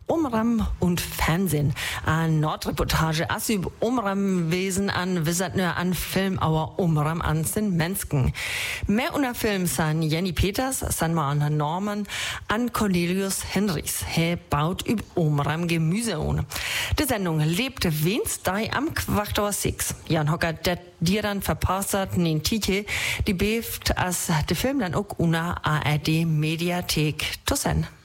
Umram und Fernsehen. An Nordreportage as über Umramwesen an Wisatnör an Filmauer Umram an den Mensken. Mehr unter Film san Jenny Peters, san mal an Norman, an Cornelius Henrichs. He baut über Umram Gemüse ohne. Die Sendung lebte Wednesday am Quachtor 6. Jan Hocker, der dir dann verpasst hat, in Tiche, die beft, als der Film dann auch una ARD Mediathek zu sein.